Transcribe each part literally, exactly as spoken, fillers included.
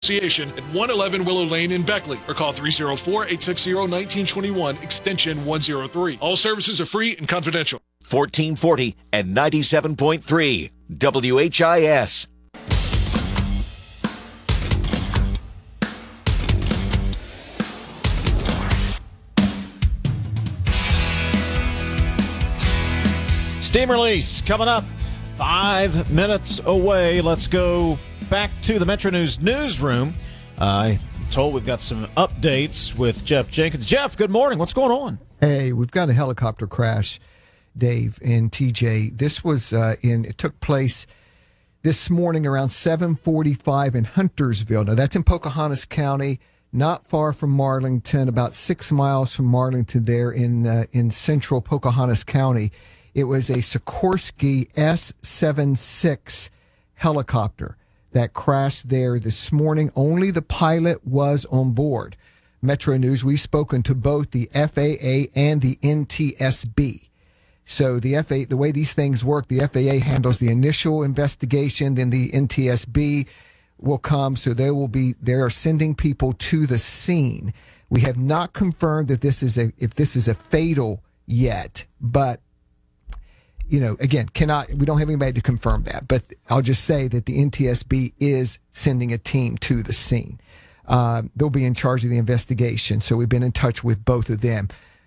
Association at one eleven Willow Lane in Beckley, or call three oh four, eight six zero, one nine two one, extension one oh three. All services are free and confidential. fourteen forty and ninety-seven point three W H I S. Steam release coming up five minutes away. Let's go back to the Metro News newsroom. Uh, I'm told we've got some updates with Jeff Jenkins. Jeff, good morning. What's going on? Hey, we've got a helicopter crash, Dave and T J. This was uh, in, it took place this morning around seven forty-five in Huntersville. Now, that's in Pocahontas County, not far from Marlington, about six miles from Marlington there in, uh, in central Pocahontas County. It was a Sikorsky S seventy-six helicopter that crashed there this morning. Only the pilot was on board. Metro News, we've spoken to both the F A A and the N T S B. So the F A A, the way these things work, the F A A handles the initial investigation, then the N T S B will come. So they will be, they are sending people to the scene. We have not confirmed that this is a, if this is a fatal yet, but you know, again, cannot, we don't have anybody to confirm that, but I'll just say that the N T S B is sending a team to the scene. Uh, they'll be in charge of the investigation. So we've been in touch with both of them.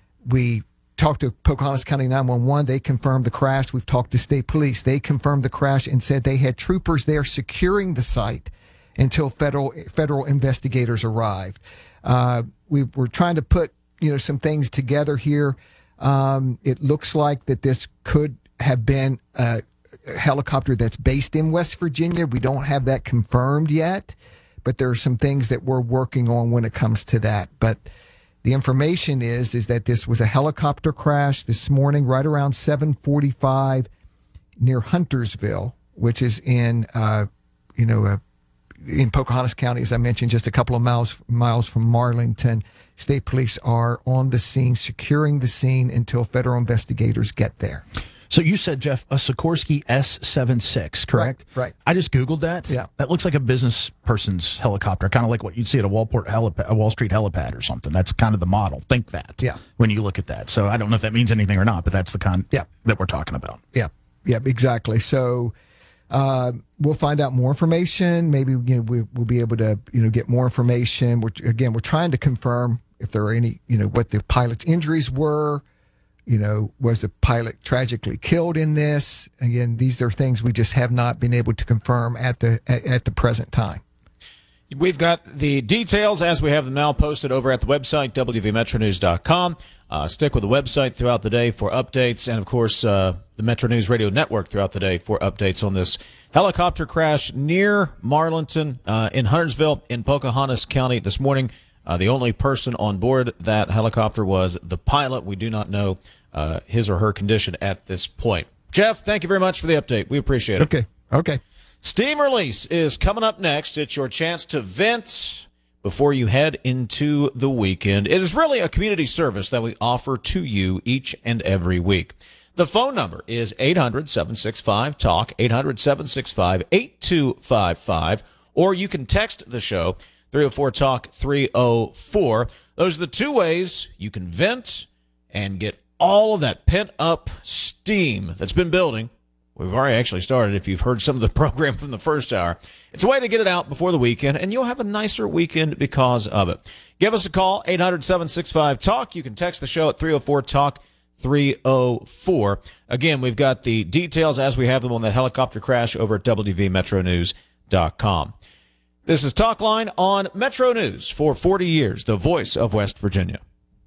We talked to Pocahontas County nine one one. They confirmed the crash. We've talked to state police. They confirmed the crash and said they had troopers there securing the site until federal, federal investigators arrived. Uh, we were trying to put, you know, some things together here. Um, it looks like that this could have been a helicopter that's based in West Virginia. We don't have that confirmed yet, but there are some things that we're working on when it comes to that. But the information is, is that this was a helicopter crash this morning, right around seven forty-five near Huntersville, which is in, uh, you know, uh, in Pocahontas County, as I mentioned, just a couple of miles, miles from Marlington. State police are on the scene, securing the scene until federal investigators get there. So you said, Jeff, a Sikorsky S seventy-six, correct? Right, right. I just Googled that. Yeah. That looks like a business person's helicopter, kind of like what you'd see at a Wallport helipad, a Wall Street helipad or something. That's kind of the model. Think that. Yeah. When you look at that. So I don't know if that means anything or not, but that's the kind yeah. that we're talking about. Yeah. Yeah, exactly. So uh, we'll find out more information. Maybe, you know, we, we'll be able to, you know, get more information. We're, again, we're trying to confirm if there are any, you know, what the pilot's injuries were. You know, was the pilot tragically killed in this? Again, these are things we just have not been able to confirm at the at, at the present time. We've got the details as we have them now posted over at the website, W V Metro News dot com. Uh, stick with the website throughout the day for updates, and, of course, uh, the Metro News Radio Network throughout the day for updates on this helicopter crash near Marlington uh, in Huntersville in Pocahontas County this morning. Uh, the only person on board that helicopter was the pilot. We do not know uh, his or her condition at this point. Jeff, thank you very much for the update. We appreciate it. Okay. Okay. Steam release is coming up next. It's your chance to vent before you head into the weekend. It is really a community service that we offer to you each and every week. The phone number is eight hundred, seven six five, talk, eight hundred, seven six five, eight two five five, or you can text the show, three oh four talk, three oh four. Those are the two ways you can vent and get all of that pent-up steam that's been building. We've already actually started, if you've heard some of the program from the first hour. It's a way to get it out before the weekend, and you'll have a nicer weekend because of it. Give us a call, eight hundred, seven six five, talk. You can text the show at three oh four talk, three oh four. Again, we've got the details as we have them on that helicopter crash over at W V Metro News dot com. This is Talk Line on Metro News for forty years, the voice of West Virginia.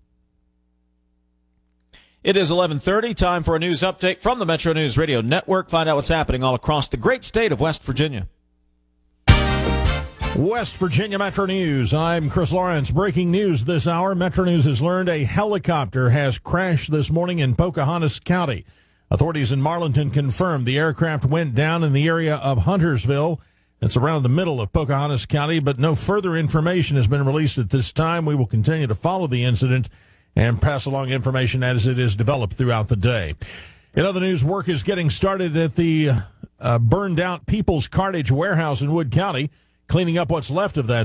It is eleven thirty, time for a news update from the Metro News Radio Network. Find out what's happening all across the great state of West Virginia. West Virginia Metro News. I'm Chris Lawrence. Breaking news this hour. Metro News has learned a helicopter has crashed this morning in Pocahontas County. Authorities in Marlington confirmed the aircraft went down in the area of Huntersville. It's around the middle of Pocahontas County, but no further information has been released at this time. We will continue to follow the incident and pass along information as it is developed throughout the day. In other news, work is getting started at the uh, burned-out People's Cartage warehouse in Wood County. cleaning up what's left of that